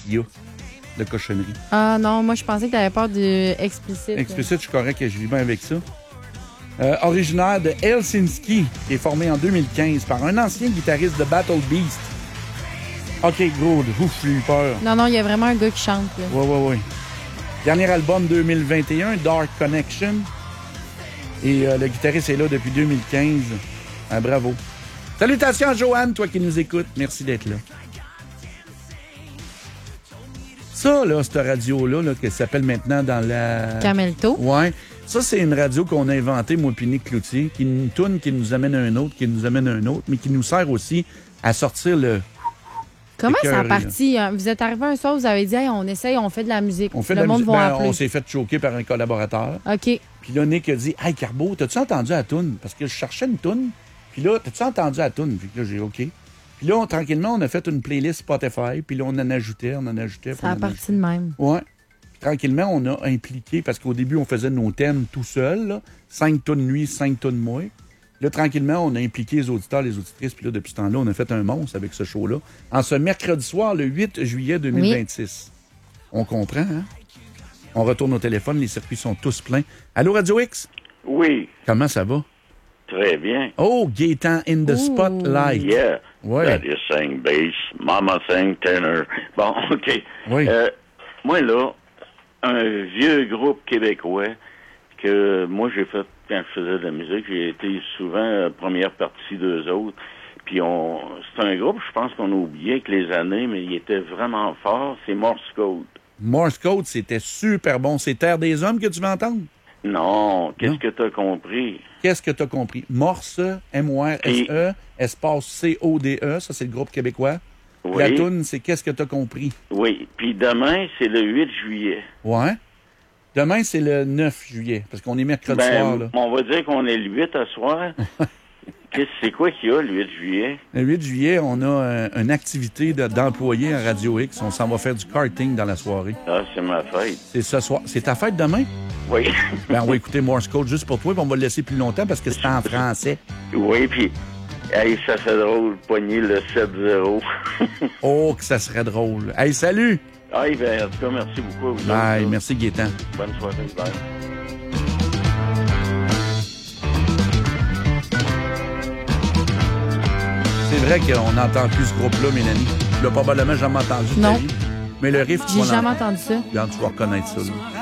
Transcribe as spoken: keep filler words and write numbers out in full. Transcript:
qu'il y a de cochonnerie. Ah non, moi, je pensais que tu avais peur du explicite. Explicite, je suis correct et je vis bien avec ça. Euh, originaire de Helsinki, qui est formé en deux mille quinze par un ancien guitariste de Battle Beast. OK, gros, ouf, j'ai eu peur. Non, non, il y a vraiment un gars qui chante. Là. Oui, oui, oui. Dernier album deux mille vingt et un, Dark Connection. Et euh, le guitariste est là depuis deux mille quinze. Ah, bravo. Salutations à Joanne, toi qui nous écoutes. Merci d'être là. Ça, là, cette radio-là, là, qui s'appelle maintenant dans la... Camelto. Ouais. Ça, c'est une radio qu'on a inventée, moi puis Nick Cloutier, qui nous tourne, qui nous amène un autre, qui nous amène un autre, mais qui nous sert aussi à sortir le... Comment le ça a cœur, parti? Hein? Vous êtes arrivé un soir, vous avez dit, hey, on essaye, on fait de la musique. On fait le de la monde musique. va Ben, appeler. on s'est fait choquer par un collaborateur. OK. Puis là, Nick a dit, hey, Carbo, t'as-tu entendu la toune? Parce que je cherchais une toune. Puis là, t'as-tu entendu la toune? Puis là, j'ai OK. Puis là, on, tranquillement, on a fait une playlist Spotify. Puis là, on en ajoutait, on en ajoutait. Ça a parti ajoutait. de même. Ouais. Puis, tranquillement, on a impliqué, parce qu'au début, on faisait nos thèmes tout seul, là. Cinq tonnes nuit, cinq tonnes moi. Là, tranquillement, on a impliqué les auditeurs, les auditrices. Puis là, depuis ce temps-là, on a fait un monstre avec ce show-là. En ce mercredi soir, le huit juillet deux mille vingt-six. Oui. On comprend, hein? On retourne au téléphone, les circuits sont tous pleins. Allô, Radio X? Oui. Comment ça va? Très bien. Oh, Gaétan in the Ooh. Spotlight. Yeah. Ouais. That is saying bass. Mama saying tenor. Bon, OK. Oui. Euh, moi, là, un vieux groupe québécois que moi, j'ai fait quand je faisais de la musique. J'ai été souvent euh, première partie d'eux autres. Puis, on, c'est un groupe, je pense qu'on a oublié avec les années, mais il était vraiment fort. C'est Morse Code. Morse Code, c'était super bon. C'est Terre des Hommes que tu veux entendre? Non. Qu'est-ce Non. que tu as compris? Qu'est-ce que tu as compris? Morse, M O R S E, espace C O D E, ça c'est le groupe québécois. Oui. La toune, c'est Qu'est-ce que tu as compris? Oui. Puis demain, c'est le huit juillet. Ouais. Demain, c'est le neuf juillet, parce qu'on est mercredi Ben, soir. Là. on va dire qu'on est le huit à soir. Qu'est-ce c'est quoi qu'il y a le huit juillet? Le huit juillet, on a euh, une activité de- d'employés à Radio X. On s'en va faire du karting dans la soirée. Ah, c'est ma fête. C'est ce soir. C'est ta fête demain? Oui. Ben, on va écouter Morse Code juste pour toi, puis on va le laisser plus longtemps parce que c'est en français. Oui, puis hey, ça fait drôle, pogner le sept zéro. Oh, que ça serait drôle. Hey, salut! Ah, ben, en tout cas, merci beaucoup à vous. Bye, autres, merci Gaétan. Bonne soirée, bye. C'est vrai qu'on n'entend plus ce groupe-là, Mélanie. Tu l'as probablement jamais entendu de ta Non. vie. Mais le riff, tu J'ai vas jamais l'entendre. entendu ça. Regarde, tu vas reconnaître ça. Là.